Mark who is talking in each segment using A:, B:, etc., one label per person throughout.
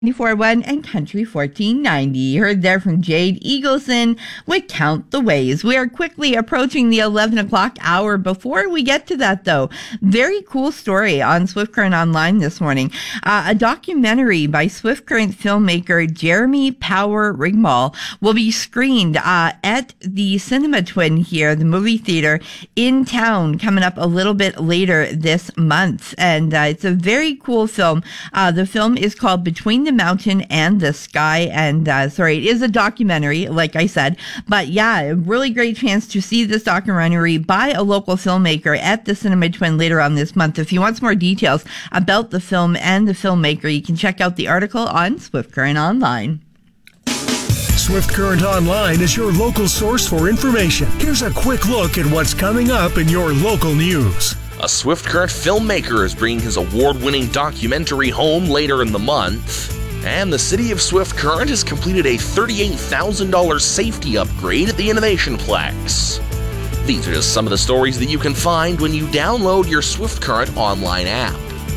A: 94.1 and Country 1490. You heard there from Jade Eagleson with Count the Ways. We are quickly approaching the 11 o'clock hour. Before we get to that, though, very cool story on Swift Current Online this morning. A documentary by Swift Current filmmaker Jeremy Power Ringwall will be screened at the Cinema Twin here, the movie theater in town, coming up a little bit later this month. And it's a very cool film. The film is called Between the Mountain and the Sky, and it is a documentary, like I said, but yeah, a really great chance to see this documentary by a local filmmaker at the Cinema Twin later on this month. If you want some more details about the film and the filmmaker, you can check out the article on Swift Current Online.
B: Swift Current Online is your local source for information. Here's a quick look at what's coming up in your local news.
C: A Swift Current filmmaker is bringing his award-winning documentary home later in the month. And the city of Swift Current has completed a $38,000 safety upgrade at the Innovation Plex. These are just some of the stories that you can find when you download your Swift Current Online app.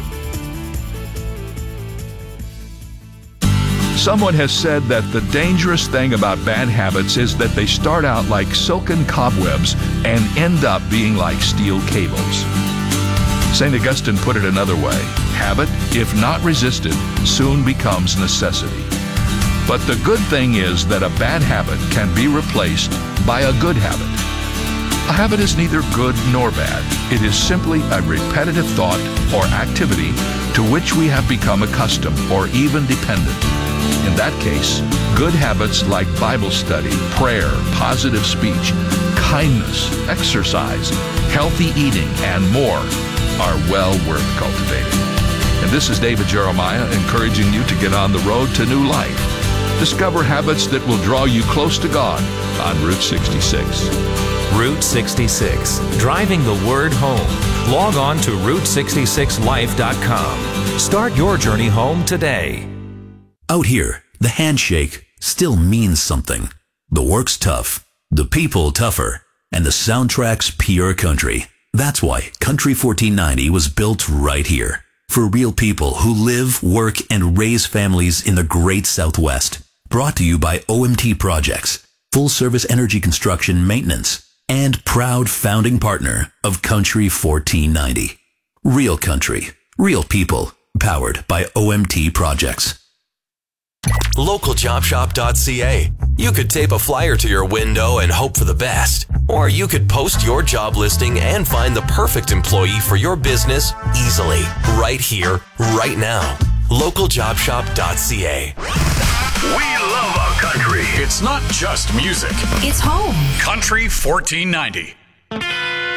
D: Someone has said that the dangerous thing about bad habits is that they start out like silken cobwebs and end up being like steel cables. St. Augustine put it another way: habit, if not resisted, soon becomes necessity. But the good thing is that a bad habit can be replaced by a good habit. A habit is neither good nor bad. It is simply a repetitive thought or activity to which we have become accustomed or even dependent. In that case, good habits like Bible study, prayer, positive speech, kindness, exercise, healthy eating, and more are well worth cultivating. And this is David Jeremiah encouraging you to get on the road to new life. Discover habits that will draw you close to God on Route 66.
E: Route 66, driving the word home. Log on to Route66Life.com. Start your journey home today.
F: Out here, the handshake still means something. The work's tough, the people tougher, and the soundtrack's pure country. That's why Country 1490 was built right here. For real people who live, work, and raise families in the great Southwest. Brought to you by OMT Projects, full service energy construction maintenance, and proud founding partner of Country 1490. Real country, real people, powered by OMT Projects.
E: LocalJobShop.ca. You could tape a flyer to your window and hope for the best. Or you could post your job listing and find the perfect employee for your business easily. Right here, right now. LocalJobShop.ca.
G: We love our country. It's not just music.
H: It's home.
G: Country 1490.